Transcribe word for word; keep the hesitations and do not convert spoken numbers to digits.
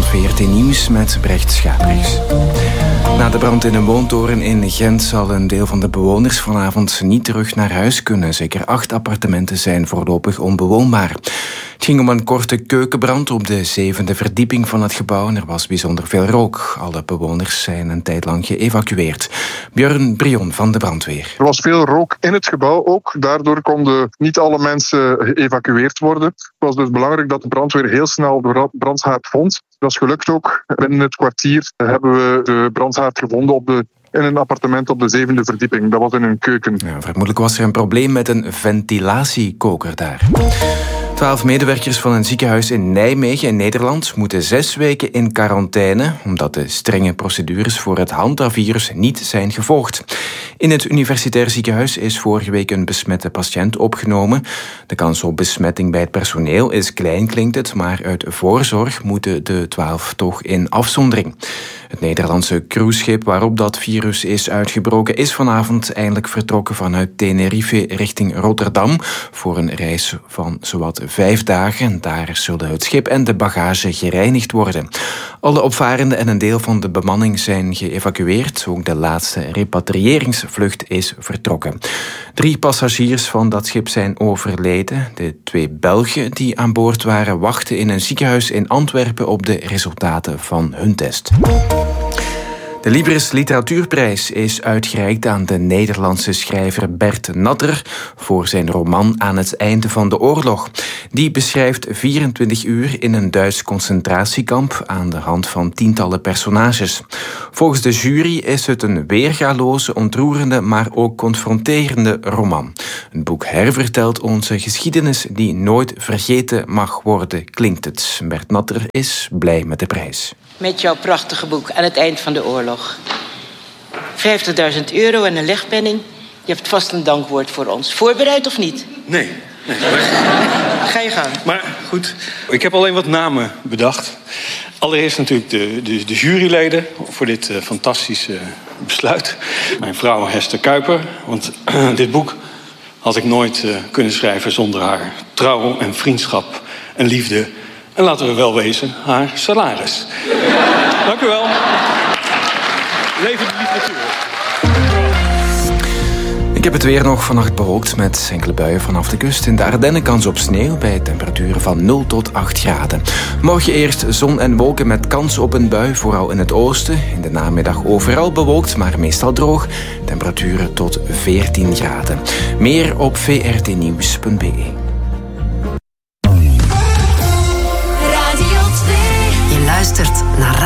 V R T Nieuws met Brecht Schaaprijs. Na de brand in een woontoren in Gent zal een deel van de bewoners vanavond niet terug naar huis kunnen. Zeker acht appartementen zijn voorlopig onbewoonbaar. Het ging om een korte keukenbrand op de zevende verdieping van het gebouw en er was bijzonder veel rook. Alle bewoners zijn een tijd lang geëvacueerd. Björn Brion van de brandweer. Er was veel rook in het gebouw ook. Daardoor konden niet alle mensen geëvacueerd worden. Het was dus belangrijk dat de brandweer heel snel de brandhaard vond. Dat is gelukt ook. Binnen het kwartier hebben we de brandhaard gevonden op de in een appartement op de zevende verdieping. Dat was in een keuken. Ja, vermoedelijk was er een probleem met een ventilatiekoker daar. Twaalf medewerkers van een ziekenhuis in Nijmegen in Nederland moeten zes weken in quarantaine omdat de strenge procedures voor het hantavirus niet zijn gevolgd. In het universitair ziekenhuis is vorige week een besmette patiënt opgenomen. De kans op besmetting bij het personeel is klein, klinkt het, maar uit voorzorg moeten de twaalf toch in afzondering. Het Nederlandse cruiseschip waarop dat virus is uitgebroken is vanavond eindelijk vertrokken vanuit Tenerife richting Rotterdam voor een reis van zowat vijf dagen. Daar zullen het schip en de bagage gereinigd worden. Alle opvarenden en een deel van de bemanning zijn geëvacueerd. Ook de laatste repatriëringsvlucht is vertrokken. Drie passagiers van dat schip zijn overleden. De twee Belgen die aan boord waren wachten in een ziekenhuis in Antwerpen op de resultaten van hun test. De Libris Literatuurprijs is uitgereikt aan de Nederlandse schrijver Bert Natter voor zijn roman Aan het einde van de oorlog. Die beschrijft vierentwintig uur in een Duits concentratiekamp aan de hand van tientallen personages. Volgens de jury is het een weergaloze, ontroerende, maar ook confronterende roman. Het boek hervertelt onze geschiedenis die nooit vergeten mag worden, klinkt het. Bert Natter is blij met de prijs. Met jouw prachtige boek Aan het eind van de oorlog. vijftigduizend euro en een legpenning. Je hebt vast een dankwoord voor ons. Voorbereid of niet? Nee. nee. Ga je gang. Maar goed, ik heb alleen wat namen bedacht. Allereerst natuurlijk de, de, de juryleden voor dit uh, fantastische besluit. Mijn vrouw Hester Kuiper. Want uh, dit boek had ik nooit uh, kunnen schrijven zonder haar trouw en vriendschap en liefde. En laten we wel wezen, haar salaris. Dank u wel. Leven de literatuur. Ik heb het weer nog vannacht bewolkt met enkele buien vanaf de kust. In de Ardennen kans op sneeuw bij temperaturen van nul tot acht graden. Morgen eerst zon en wolken met kans op een bui, vooral in het oosten. In de namiddag overal bewolkt, maar meestal droog. Temperaturen tot veertien graden. Meer op v r t nieuws punt b e.